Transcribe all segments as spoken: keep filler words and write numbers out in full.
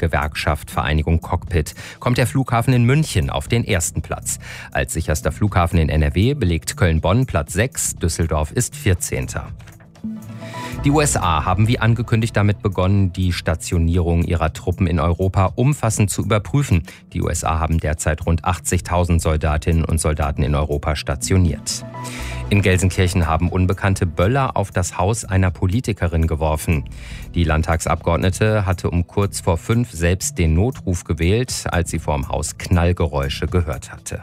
Gewerkschaft Vereinigung Cockpit kommt der Flughafen in München auf den ersten Platz. Als sicherster Flughafen in N R W belegt Köln-Bonn Platz sechs, Düsseldorf ist vierzehnter Die U S A haben wie angekündigt damit begonnen, die Stationierung ihrer Truppen in Europa umfassend zu überprüfen. Die U S A haben derzeit rund achtzigtausend Soldatinnen und Soldaten in Europa stationiert. In Gelsenkirchen haben Unbekannte Böller auf das Haus einer Politikerin geworfen. Die Landtagsabgeordnete hatte um kurz vor fünf selbst den Notruf gewählt, als sie vor dem Haus Knallgeräusche gehört hatte.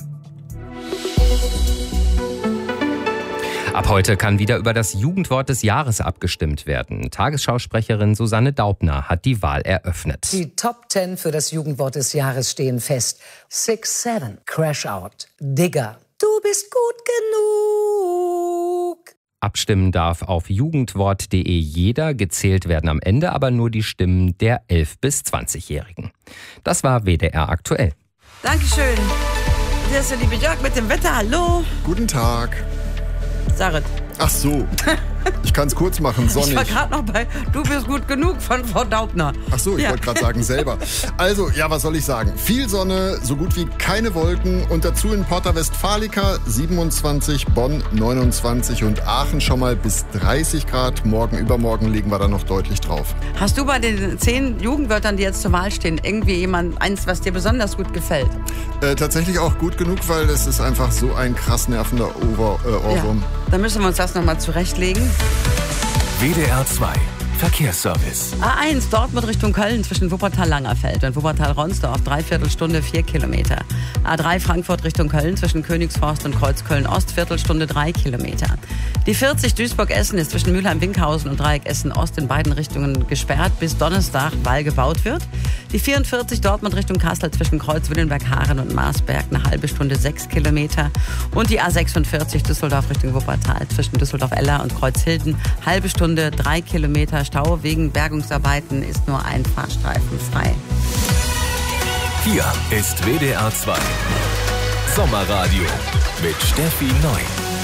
Ab heute kann wieder über das Jugendwort des Jahres abgestimmt werden. Tagesschausprecherin Susanne Daubner hat die Wahl eröffnet. Die Top Ten für das Jugendwort des Jahres stehen fest. Six Seven, Crash Out, Digger, du bist gut genug. Abstimmen darf auf jugendwort punkt de jeder, gezählt werden am Ende aber nur die Stimmen der elf- bis zwanzigjährigen. Das war W D R aktuell. Dankeschön. Hier ist der liebe Jörg mit dem Wetter. Hallo. Guten Tag. Sarit. Ach so, ich kann es kurz machen, sonnig. Ich war gerade noch bei Du bist gut genug von Frau Daubner. Ach so, ich ja. wollte gerade sagen selber. Also, ja, was soll ich sagen? Viel Sonne, so gut wie keine Wolken und dazu in Porta Westfalica siebenundzwanzig, Bonn neunundzwanzig und Aachen schon mal bis dreißig Grad. Morgen, übermorgen legen wir da noch deutlich drauf. Hast du bei den zehn Jugendwörtern, die jetzt zur Wahl stehen, irgendwie jemand eins, was dir besonders gut gefällt? Äh, tatsächlich auch gut genug, weil es ist einfach so ein krass nervender Ohr, äh, Ohrwurm. Ja. Dann müssen wir uns das nochmal zurechtlegen. W D R zwei Verkehrsservice. A eins Dortmund Richtung Köln zwischen Wuppertal-Langerfeld und Wuppertal-Ronsdorf, Dreiviertelstunde, vier Kilometer. A drei Frankfurt Richtung Köln zwischen Königsforst und Kreuzköln-Ost, Viertelstunde, drei Kilometer. Die vierzig Duisburg-Essen ist zwischen Mülheim-Winkhausen und Dreieck Essen-Ost in beiden Richtungen gesperrt, bis Donnerstag, weil gebaut wird. Die vierundvierzig Dortmund Richtung Kassel zwischen Kreuz-Willenberg-Haaren und Marsberg, eine halbe Stunde, sechs Kilometer. Und die A sechsundvierzig Düsseldorf Richtung Wuppertal zwischen Düsseldorf-Eller und Kreuzhilden, halbe Stunde, drei Kilometer. Stau wegen Bergungsarbeiten, ist nur ein Fahrstreifen frei. Hier ist W D R zwei Sommerradio mit Steffi Neu.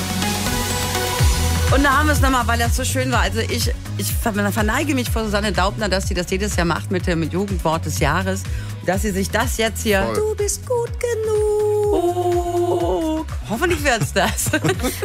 Und da haben wir es nochmal, weil das so schön war. Also ich, ich verneige mich vor Susanne Daubner, dass sie das jedes Jahr macht mit dem Jugendwort des Jahres. Dass sie sich das jetzt hier... Voll. Du bist gut genug. Hoffentlich wird's das.